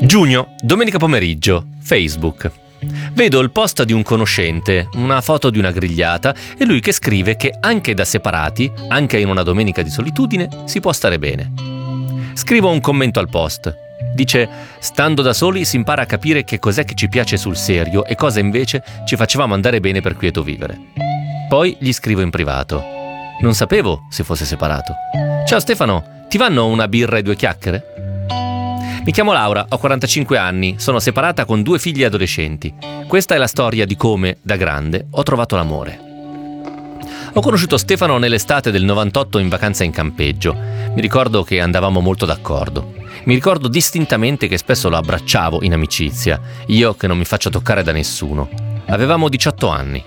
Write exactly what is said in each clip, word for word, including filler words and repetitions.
Giugno, domenica pomeriggio, Facebook. Vedo il post di un conoscente, una foto di una grigliata e lui che scrive che anche da separati, anche in una domenica di solitudine, si può stare bene. Scrivo un commento al post. Dice: stando da soli si impara a capire che cos'è che ci piace sul serio e cosa invece ci facevamo andare bene per quieto vivere. Poi gli scrivo in privato. Non sapevo se fosse separato. Ciao Stefano, ti vanno una birra e due chiacchiere? Mi chiamo Laura, ho quarantacinque anni, sono separata con due figli adolescenti. Questa è la storia di come, da grande, ho trovato l'amore. Ho conosciuto Stefano nell'estate del novantotto in vacanza in campeggio. Mi ricordo che andavamo molto d'accordo. Mi ricordo distintamente che spesso lo abbracciavo in amicizia, io che non mi faccio toccare da nessuno. Avevamo diciotto anni.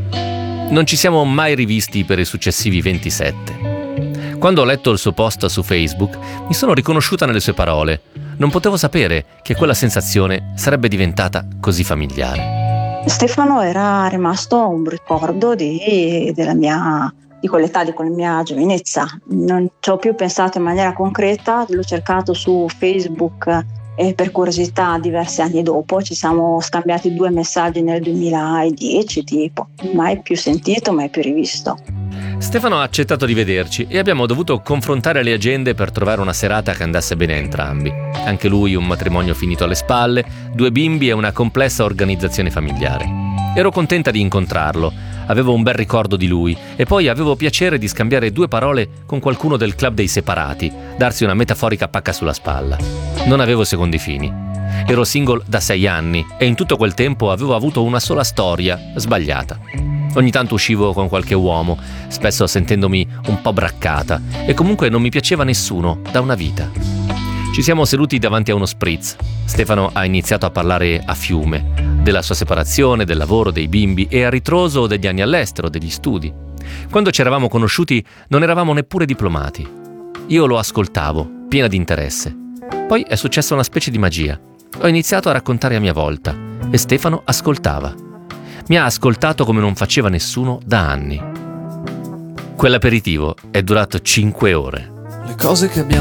Non ci siamo mai rivisti per i successivi ventisette. Quando ho letto il suo post su Facebook, mi sono riconosciuta nelle sue parole. Non potevo sapere che quella sensazione sarebbe diventata così familiare. Stefano era rimasto un ricordo di, della mia, di quell'età, di quella mia giovinezza. Non ci ho più pensato in maniera concreta, l'ho cercato su Facebook e per curiosità diversi anni dopo ci siamo scambiati due messaggi nel duemiladieci tipo, mai più sentito, mai più rivisto. Stefano ha accettato di vederci e abbiamo dovuto confrontare le agende per trovare una serata che andasse bene a entrambi. Anche lui un matrimonio finito alle spalle, due bimbi e una complessa organizzazione familiare. Ero contenta di incontrarlo, avevo un bel ricordo di lui e poi avevo piacere di scambiare due parole con qualcuno del club dei separati, darsi una metaforica pacca sulla spalla. Non avevo secondi fini. Ero single da sei anni e in tutto quel tempo avevo avuto una sola storia sbagliata. Ogni tanto uscivo con qualche uomo, spesso sentendomi un po' braccata, e comunque non mi piaceva nessuno da una vita. Ci siamo seduti davanti a uno spritz. Stefano ha iniziato a parlare a fiume, della sua separazione, del lavoro, dei bimbi e a ritroso degli anni all'estero, degli studi. Quando ci eravamo conosciuti non eravamo neppure diplomati. Io lo ascoltavo, piena di interesse. Poi è successa una specie di magia. Ho iniziato a raccontare a mia volta e Stefano ascoltava. Mi ha ascoltato come non faceva nessuno da anni. Quell'aperitivo è durato cinque ore. Le cose che abbiamo